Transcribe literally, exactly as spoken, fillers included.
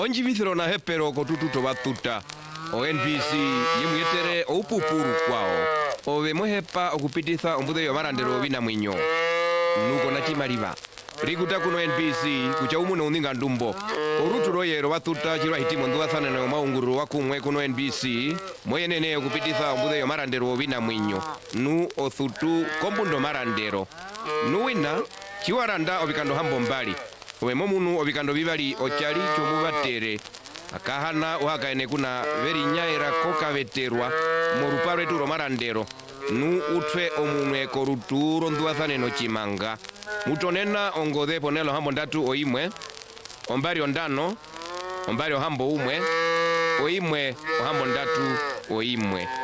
onji vithiro na hepero kotututo batuta o N B C yimwetere upupuru kwao ove mohepa okupititha ombude yo marandero bina mwinyo nuko na chimaliva rikuta kuno N B C kucha umuno uninga ndumbo oruturo yero batuta chirwa hitimo nduwathana na maunguru wakumwe kuno N B C moyenene okupititha ombude yo marandero bina mwinyo nu othutu kombundo marandero nuwina chiwaranda obikando hambo mbali ove momunu obikando bibali ochali chomubatere akahana uhakaene kuna veri nyaera koka veterwa morupare turo marandero nu utfe omunwe koruturo nduwathane no chimanga mutonena ongode ponelo hambo ndatu oimwe ombari ondano ombari ohambo umwe oimwe ohambo ndatu oimwe